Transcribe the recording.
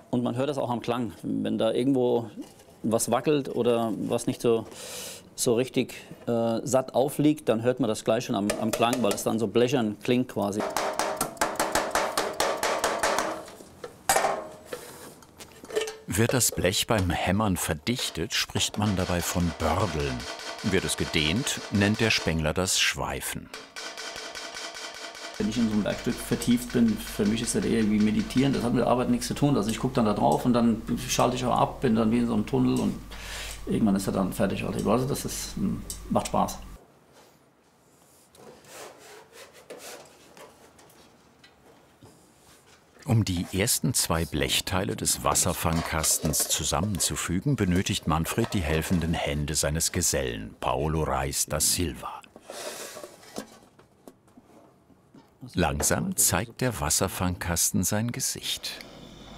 Und man hört das auch am Klang. Wenn da irgendwo was wackelt oder was nicht so richtig satt aufliegt, dann hört man das gleich schon am Klang, weil es dann so blechern klingt quasi. Wird das Blech beim Hämmern verdichtet, spricht man dabei von Bördeln. Wird es gedehnt, nennt der Spengler das Schweifen. Wenn ich in so einem Werkstück vertieft bin, für mich ist das eher wie meditieren, das hat mit der Arbeit nichts zu tun. Also ich gucke dann da drauf und dann schalte ich auch ab, bin dann wie in so einem Tunnel und irgendwann ist er dann fertig. Also das macht Spaß. Um die ersten 2 Blechteile des Wasserfangkastens zusammenzufügen, benötigt Manfred die helfenden Hände seines Gesellen, Paulo Reis da Silva. Langsam zeigt der Wasserfangkasten sein Gesicht.